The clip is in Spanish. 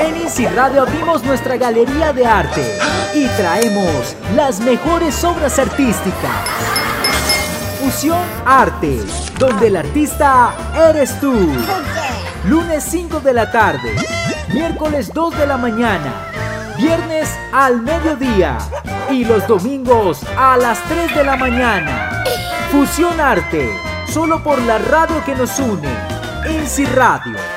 En INSI Radio abrimos nuestra galería de arte y traemos las mejores obras artísticas. Fusión Arte, donde el artista eres tú. Lunes 5 de la tarde, miércoles 2 de la mañana, viernes al mediodía y los domingos a las 3 de la mañana. Fusión Arte, solo por la radio que nos une, INSI Radio.